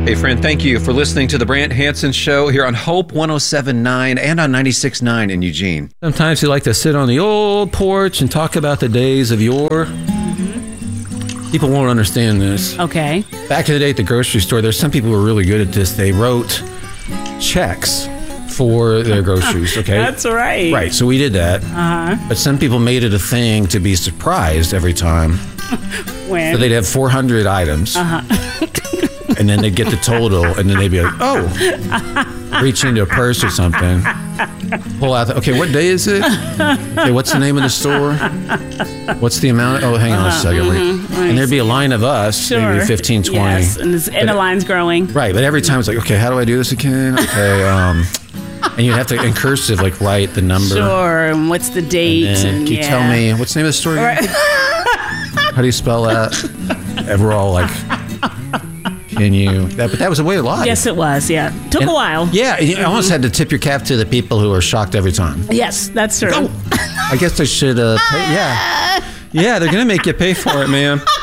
Hey, friend, thank you for listening to the Brant Hansen Show here on Hope 107.9 and on 96.9 in Eugene. Sometimes you like to sit on the old porch and talk about the days of yore. People won't understand this. Okay. Back in the day at the grocery store, there's some people who were really good at this. They wrote checks for their groceries, okay? That's right. Right, so we did that. Uh-huh. But some people made it a thing to be surprised every time. When? So they'd have 400 items. Uh-huh. And then they'd get the total, and then they'd be like, oh, reach into a purse or something, pull out, okay, what day is it? Okay, what's the name of the store? What's the amount? Oh, hang on a second. And there'd be a line of us, maybe 15, 20. Yes, and the line's growing. Right, but every time it's like, okay, how do I do this again? Okay, and you'd have to, in cursive, like, write the number. Sure, and what's the date? And can you tell me, what's the name of the store again? Right. How do you spell that? And we're all like... But that was a way of life. Yes, it was, yeah. Took a while. Yeah, you almost had to tip your cap to the people who are shocked every time. Yes, that's true. I guess I should pay. Yeah, they're going to make you pay for it, man.